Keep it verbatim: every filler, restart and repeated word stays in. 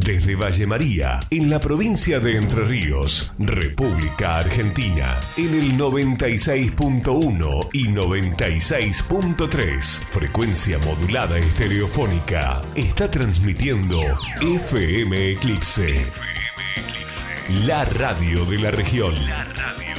Desde Valle María, en la provincia de Entre Ríos, República Argentina, en el noventa y seis punto uno y noventa y seis punto tres, frecuencia modulada estereofónica, está transmitiendo F M Eclipse, la radio de la región. La radio.